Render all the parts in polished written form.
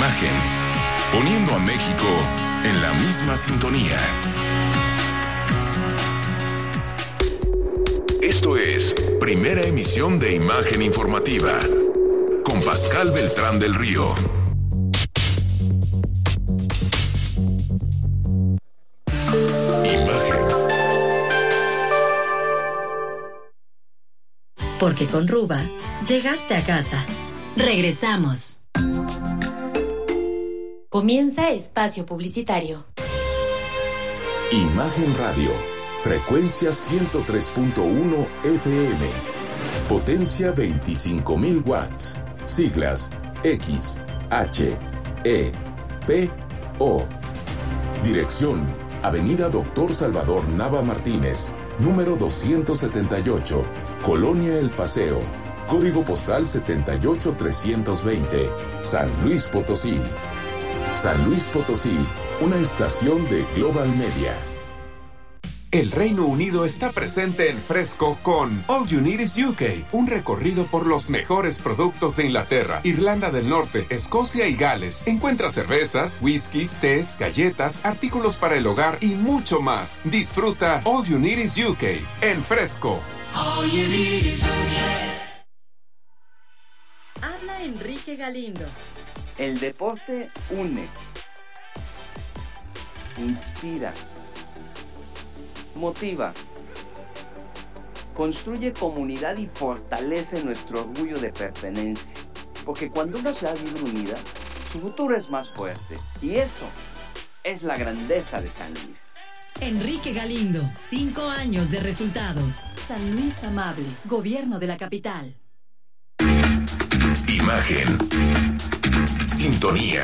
Imagen, poniendo a México en la misma sintonía. Esto es Primera Emisión de Imagen Informativa, con Pascal Beltrán del Río. Imagen. Porque con Ruba llegaste a casa. Regresamos. Comienza espacio publicitario. Imagen Radio, frecuencia 103.1 FM, potencia 25,000 watts, siglas X, H, E, P, O. Dirección, Avenida Doctor Salvador Nava Martínez, número 278, Colonia El Paseo, código postal 78320, San Luis Potosí. San Luis Potosí, una estación de Global Media. El Reino Unido está presente en Fresco con All You Need Is UK, un recorrido por los mejores productos de Inglaterra, Irlanda del Norte, Escocia y Gales. Encuentra cervezas, whiskies, tés, galletas, artículos para el hogar y mucho más. Disfruta All You Need Is UK en Fresco. All You Need Is UK. Habla Enrique Galindo. El deporte une, inspira, motiva, construye comunidad y fortalece nuestro orgullo de pertenencia. Porque cuando una ciudad vive unida, su futuro es más fuerte. Y eso es la grandeza de San Luis. Enrique Galindo, 5 años de resultados. San Luis amable, gobierno de la capital. Imagen. Sintonía.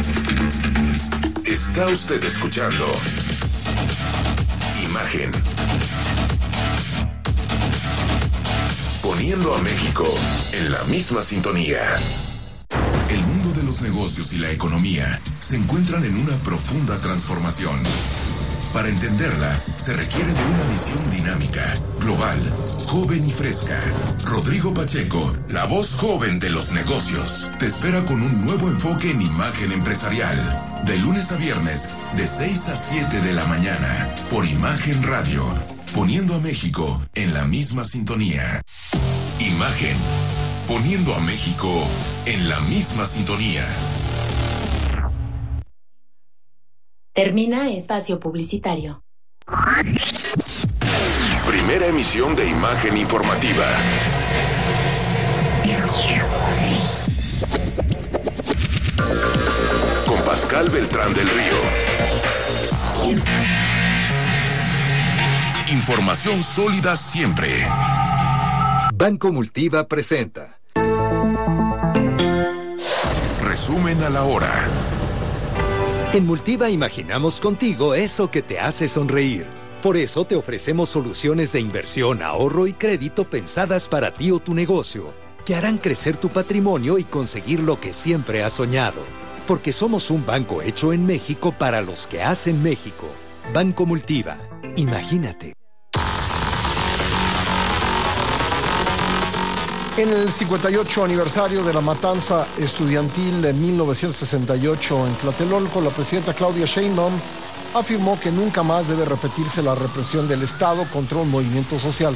Está usted escuchando Imagen. Poniendo a México en la misma sintonía. El mundo de los negocios y la economía se encuentran en una profunda transformación. Para entenderla, se requiere de una visión dinámica, global, joven y fresca. Rodrigo Pacheco, la voz joven de los negocios, te espera con un nuevo enfoque en imagen empresarial. De lunes a viernes, de 6 a 7 de la mañana, por Imagen Radio, poniendo a México en la misma sintonía. Imagen, poniendo a México en la misma sintonía. Termina espacio publicitario. Primera emisión de Imagen Informativa. Con Pascal Beltrán del Río. Información sólida siempre. Banco Multiva presenta. Resumen a la hora. En Multiva imaginamos contigo eso que te hace sonreír. Por eso te ofrecemos soluciones de inversión, ahorro y crédito pensadas para ti o tu negocio, que harán crecer tu patrimonio y conseguir lo que siempre has soñado. Porque somos un banco hecho en México para los que hacen México. Banco Multiva. Imagínate. En el 58 aniversario de la matanza estudiantil de 1968 en Tlatelolco, la presidenta Claudia Sheinbaum afirmó que nunca más debe repetirse la represión del Estado contra un movimiento social.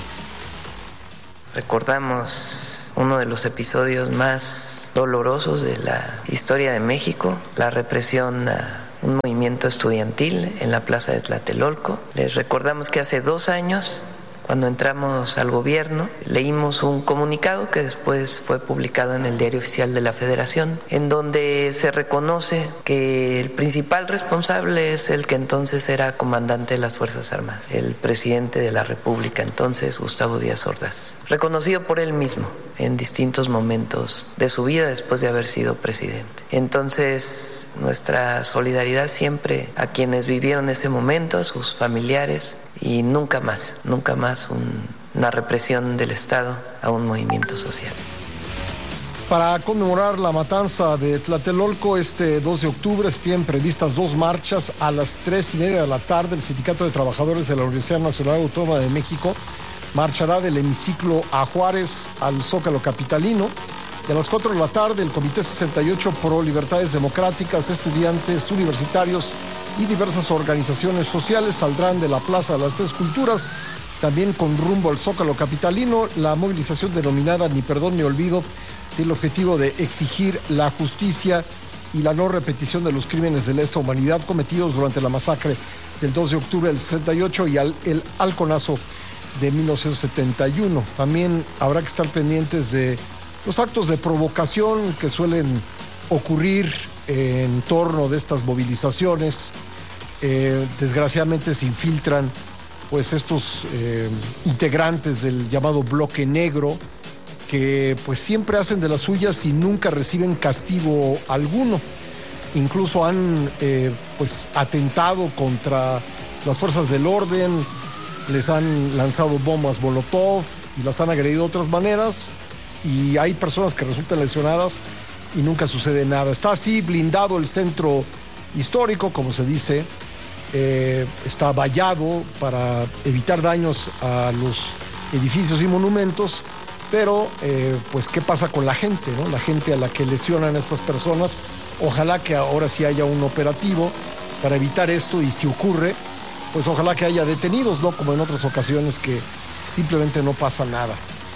Recordamos uno de los episodios más dolorosos de la historia de México, la represión a un movimiento estudiantil en la plaza de Tlatelolco. Les recordamos que hace 2 años, cuando entramos al gobierno, leímos un comunicado que después fue publicado en el Diario Oficial de la Federación, en donde se reconoce que el principal responsable es el que entonces era comandante de las Fuerzas Armadas, el presidente de la República entonces, Gustavo Díaz Ordaz, reconocido por él mismo en distintos momentos de su vida después de haber sido presidente. Entonces, nuestra solidaridad siempre a quienes vivieron ese momento, a sus familiares, y nunca más una represión del Estado a un movimiento social. Para conmemorar la matanza de Tlatelolco, este 2 de octubre se tienen previstas 2 marchas a las 3:30 de la tarde. El Sindicato de Trabajadores de la Universidad Nacional Autónoma de México marchará del hemiciclo a Juárez al Zócalo capitalino. Y a las 4 de la tarde, el Comité 68 Pro Libertades Democráticas, estudiantes universitarios y diversas organizaciones sociales saldrán de la Plaza de las Tres Culturas, también con rumbo al Zócalo capitalino. La movilización denominada Ni Perdón ni Olvido tiene el objetivo de exigir la justicia y la no repetición de los crímenes de lesa humanidad cometidos durante la masacre del 2 de octubre del 68 y el halconazo de 1971. También habrá que estar pendientes de los actos de provocación que suelen ocurrir en torno de estas movilizaciones. Desgraciadamente se infiltran pues estos integrantes del llamado bloque negro, que pues siempre hacen de las suyas y nunca reciben castigo alguno. Incluso han pues atentado contra las fuerzas del orden, les han lanzado bombas Molotov y las han agredido de otras maneras, y hay personas que resultan lesionadas y nunca sucede nada. Está así blindado el centro histórico, como se dice, está vallado para evitar daños a los edificios y monumentos, pero pues ¿qué pasa con la gente, ¿no? La gente a la que lesionan a estas personas. Ojalá que ahora sí haya un operativo para evitar esto, y si ocurre, pues ojalá que haya detenidos, no como en otras ocasiones que simplemente no pasa nada.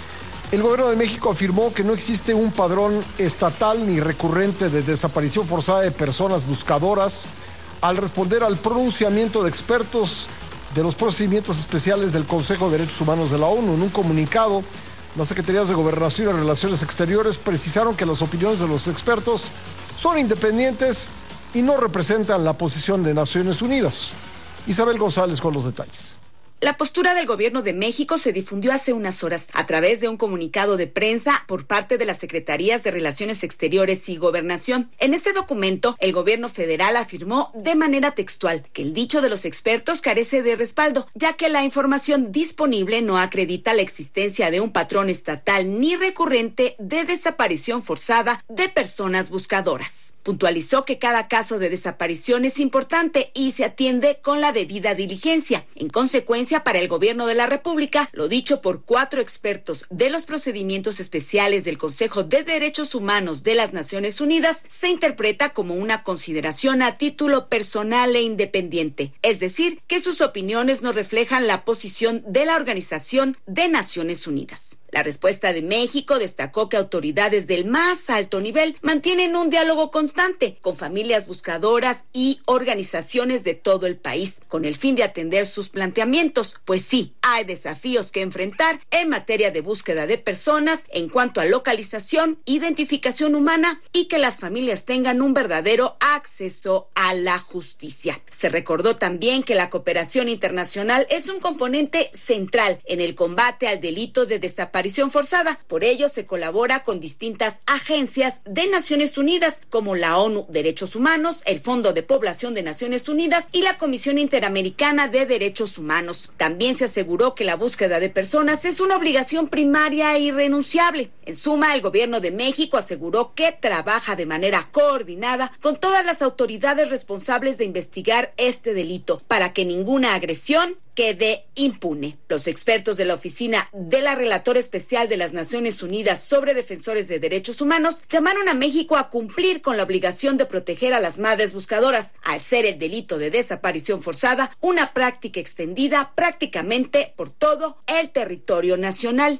El gobierno de México afirmó que no existe un padrón estatal ni recurrente de desaparición forzada de personas buscadoras, al responder al pronunciamiento de expertos de los procedimientos especiales del Consejo de Derechos Humanos de la ONU. En un comunicado, las Secretarías de Gobernación y Relaciones Exteriores precisaron que las opiniones de los expertos son independientes y no representan la posición de Naciones Unidas. Isabel González con los detalles. La postura del gobierno de México se difundió hace unas horas a través de un comunicado de prensa por parte de las Secretarías de Relaciones Exteriores y Gobernación. En ese documento, el gobierno federal afirmó de manera textual que el dicho de los expertos carece de respaldo, ya que la información disponible no acredita la existencia de un patrón estatal ni recurrente de desaparición forzada de personas buscadoras. Puntualizó que cada caso de desaparición es importante y se atiende con la debida diligencia. En consecuencia, para el gobierno de la República, lo dicho por 4 expertos de los procedimientos especiales del Consejo de Derechos Humanos de las Naciones Unidas se interpreta como una consideración a título personal e independiente, es decir, que sus opiniones no reflejan la posición de la Organización de Naciones Unidas. La respuesta de México destacó que autoridades del más alto nivel mantienen un diálogo constante con familias buscadoras y organizaciones de todo el país, con el fin de atender sus planteamientos, pues sí, hay desafíos que enfrentar en materia de búsqueda de personas en cuanto a localización, identificación humana y que las familias tengan un verdadero acceso a la justicia. Se recordó también que la cooperación internacional es un componente central en el combate al delito de desaparición forzada. Por ello, se colabora con distintas agencias de Naciones Unidas, como la ONU Derechos Humanos, el Fondo de Población de Naciones Unidas y la Comisión Interamericana de Derechos Humanos. También se aseguró que la búsqueda de personas es una obligación primaria e irrenunciable. En suma, el gobierno de México aseguró que trabaja de manera coordinada con todas las autoridades responsables de investigar este delito para que ninguna agresión quede impune. Los expertos de la Oficina de la Relatora Especial de las Naciones Unidas sobre Defensores de Derechos Humanos llamaron a México a cumplir con la obligación de proteger a las madres buscadoras, al ser el delito de desaparición forzada una práctica extendida prácticamente por todo el territorio nacional.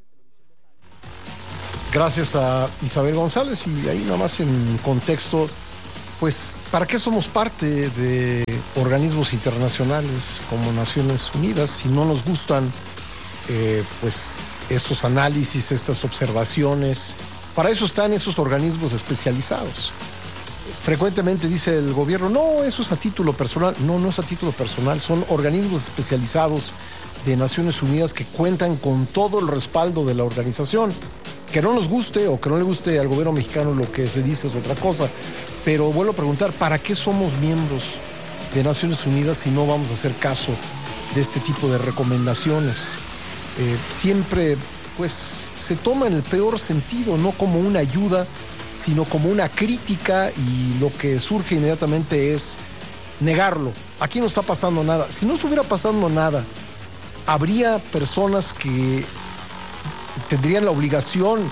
Gracias a Isabel González. Y ahí nada más en contexto, pues, ¿para qué somos parte de organismos internacionales como Naciones Unidas si no nos gustan pues estos análisis, estas observaciones? Para eso están esos organismos especializados. Frecuentemente dice el gobierno, no, eso es a título personal. No, no es a título personal, son organismos especializados de Naciones Unidas que cuentan con todo el respaldo de la organización. Que no nos guste o que no le guste al gobierno mexicano lo que se dice es otra cosa, pero vuelvo a preguntar, ¿para qué somos miembros de Naciones Unidas si no vamos a hacer caso de este tipo de recomendaciones? Siempre pues se toma en el peor sentido, no como una ayuda, sino como una crítica, y lo que surge inmediatamente es negarlo. Aquí no está pasando nada. Si no estuviera pasando nada, habría personas que tendrían la obligación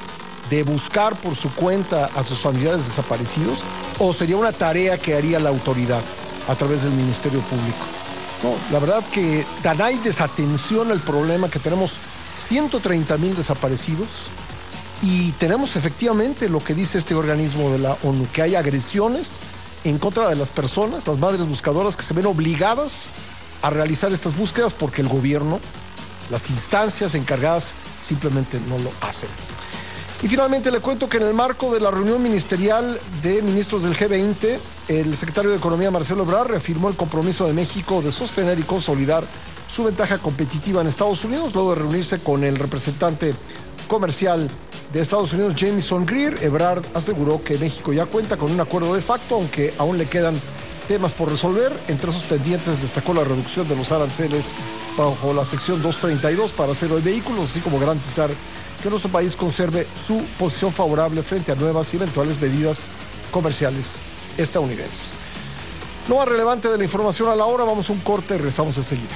de buscar por su cuenta a sus familiares desaparecidos, o sería una tarea que haría la autoridad a través del Ministerio Público? No, la verdad que tan hay desatención al problema que tenemos 130,000 desaparecidos y tenemos efectivamente lo que dice este organismo de la ONU, que hay agresiones en contra de las personas, las madres buscadoras, que se ven obligadas a realizar estas búsquedas porque el gobierno, las instancias encargadas simplemente no lo hacen. Y finalmente le cuento que en el marco de la reunión ministerial de ministros del G20, el secretario de Economía, Marcelo Ebrard, reafirmó el compromiso de México de sostener y consolidar su ventaja competitiva en Estados Unidos, luego de reunirse con el representante comercial de Estados Unidos, Jamieson Greer. Ebrard aseguró que México ya cuenta con un acuerdo de facto, aunque aún le quedan temas por resolver. Entre esos pendientes destacó la reducción de los aranceles bajo la sección 232 para acero y vehículos, así como garantizar que nuestro país conserve su posición favorable frente a nuevas y eventuales medidas comerciales estadounidenses. Lo más relevante de la información a la hora, vamos a un corte y regresamos enseguida.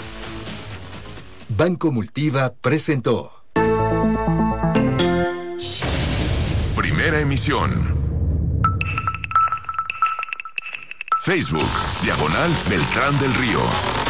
Banco Multiva presentó Primera emisión. Facebook, /Beltrán del Río.